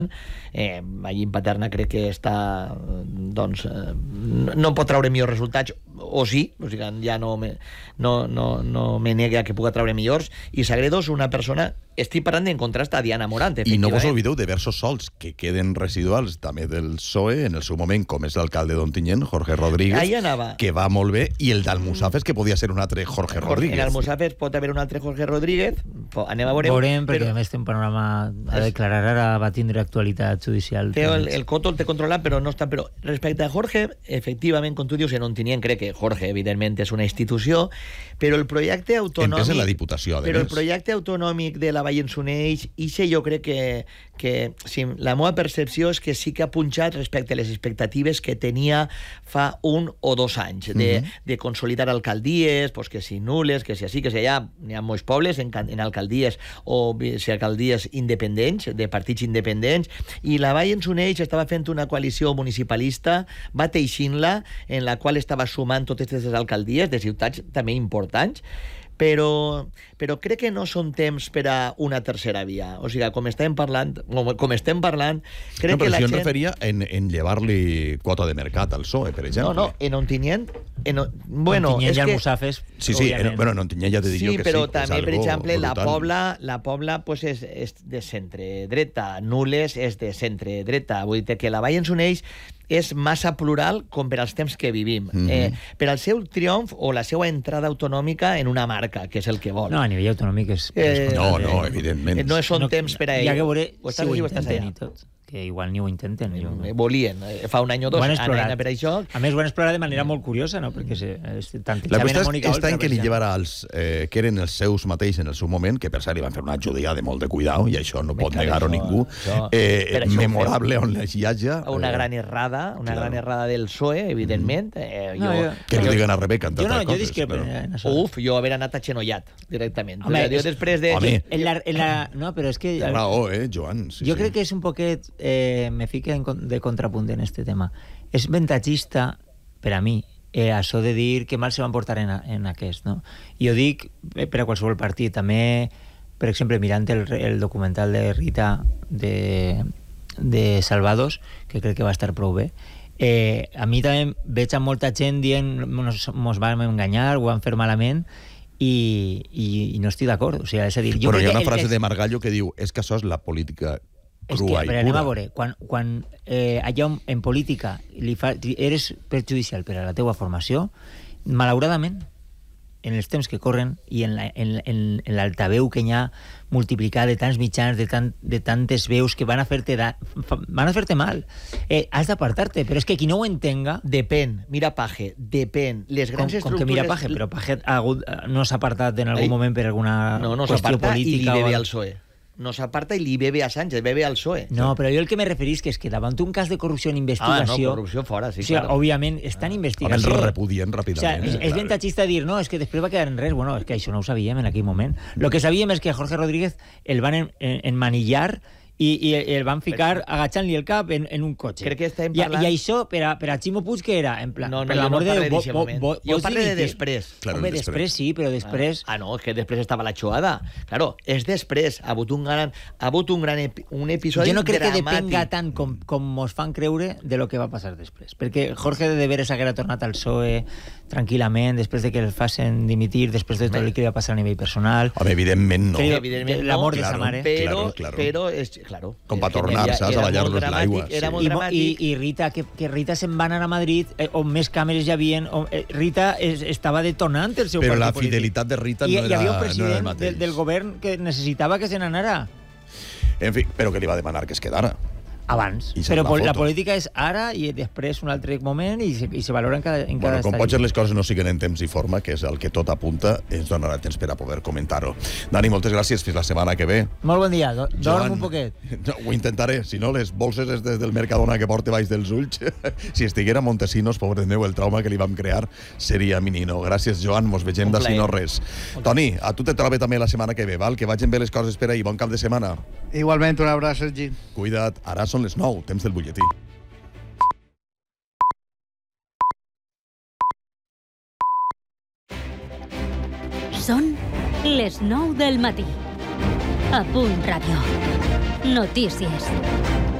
Allí en Paterna crec que està, doncs, no pot treure millors resultats, o sí, o sigui, ja no me nega que puga treure millors, i Sagredo és una persona, estic parlant en contrast a Diana Morant, I no vos oblideu de versos sols que queden residuals també del PSOE en el seu moment, com és l'alcalde d'Ontinyent, Jorge Rodríguez, que va molt bé, i el d'Almussafes, que podia ser un altre Jorge Rodríguez. En Almussafes pot haver un altre Jorge Rodríguez, anem a veure... Veurem, perquè a més té un panorama a declarar ara, va tindre actualitat judicial. El Coto el té controlat, però no està... Però respecte a Jorge, efectivament, com tu dius, en Ontinyent crec que Jorge, evidentment, és una institució, però el projecte autonòmic... Entès en la Diputació, a però més. El projecte autonòmic de la Vall en Soneix, jo crec que sí, la meva percepció és que sí que ha punxat respecte a les expectatives que tenia fa 1 o 2 anys, de consolidar alcaldies, pues que si nules, que si així, que si allà, n'hi ha molts pobles en alcaldies, o si alcaldies independents, de partits independents, i la Vall en Soneix estava fent una coalició municipalista, va teixint-la, en la qual estava sumant totes aquestes alcaldies de ciutats també importants, però crec que no són temps per a una tercera via. O sigui, com estem parlant, crec que la gent... Jo em referia en llevar-li quota de mercat al PSOE, per exemple. No, en Ontinyent... Ontinyent i Almussafes, sí, en Ontinyent ja te diria que sí. Sí, però també, per exemple, la Pobla pues, és de centre-dreta, Nules és de centre-dreta. Vull dir que la Vall en Soneix és massa plural com per als temps que vivim. Per al seu triomf o la seva entrada autonòmica en una marca, que és el que vol. No, a nivell autonòmic és... No, evidentment. No són temps per a ell. Ja que veuré si ho intenten i tot. Que igual ni ho intenten. Volien. Fa 1 any o 2 anaven per això. A més, ho van explorar de manera molt curiosa, no? Perquè la qüestió està en que li llevarà els que eren els seus mateixos en el seu moment, que per cert li van fer una ajuda de molt de cuidado, i això no pot negar-ho ningú, memorable on hi hagi... Una gran errada del PSOE, evidentment. Que no diguen a Rebeca, entre altres coses. Jo discrepo. Uf, jo haver anat a Xenollat, directament. Després de... No, però és que... Té raó, Joan. Jo crec que és un poquet... me fica de contrapunt en este tema. És ventatgista, per a mi, això de dir que mal se van portar en aquest, no? I ho dic per a qualsevol partit. També, per exemple, mirant el documental de Rita de Salvados, que crec que va estar prou bé, a mi també veig a molta gent dient mos vam enganyar, ho vam fer malament, i no estic d'acord. O sigui, és a dir, però hi ha una frase de Margallo que diu és que això és la política crua i pura. Anem a veure, quan allà en política eres perjudicial per a la teua formació, malauradament, en els temps que corren i en l'altaveu que hi ha multiplicat de tants mitjans, de tantes veus que van a fer-te mal, has d'apartar-te, però és que qui no ho entenga... Depèn, mira Page, depèn. Les grans estructures... Com que mira Page, però Page no s'ha apartat en algun moment per alguna qüestió política... No, i li bebe al PSOE. No s'aparta i li bebe a Sánchez, bebe al PSOE. No, però jo el que me referís és que davant un cas de corrupció en investigació... corrupció fora, sí, claro. Òbviament, està en investigació. El repudien ràpidament. És ventatgista dir, no, és que després va quedar en res. Bueno, és que això no ho sabíem en aquell moment. Lo que sabíem és que a Jorge Rodríguez el van enmanillar i el van ficar agachant-li el cap en un cotxe. Crec que estem parlant... I això, per a Ximo Puig, què era? En plan, no, jo no parle d'aquest moment. Jo parle de després. Home, després sí, però després... No, és que després estava la xuada. Claro, és després. Ha hagut un episodi jo no crec dramàtic. Que depenga tant com mos fan creure de lo que va passar després. Perquè Jorge de veres haguera tornat al PSOE tranquil·lament, després de que el facin dimitir, després de tot el que va passar a nivell personal. Home, evidentment no. L'amor de sa mare. Però claro. Com per tornar-se a ballar-los l'aigua. Era molt dramàtic. I Rita, que Rita se'n va anar a Madrid, on més càmeres hi havien, Rita estava detonant el seu però partit la polític. Fidelitat de Rita no era el mateix. Hi havia un president del govern que necessitava que se n'anara. En fi, però que li va demanar que es quedara. Abans. Però la política és ara i després un altre moment i se valora en cada com potser les coses no siguen en temps i forma, que és el que tot apunta, ens donarà temps per a poder comentar-ho. Dani, moltes gràcies. Fins la setmana que ve. Molt bon dia. Dorm un poquet. No, ho intentaré. Si no, les bolses és des del Mercadona que porta baix dels ulls. Si estiguera a Montesinos, pobre meu, el trauma que li vam crear seria minino. Gràcies, Joan. Mos vegem de si no res. Toni, a tu te trobo també la setmana que ve, val? Que vagin bé les coses per ahir. Bon cap de setmana. Igualment, un abraç, Sergi. Cuida't. Ara són les 9, temps del butlletí. Són les 9 del matí. A Punt Ràdio. Notícies.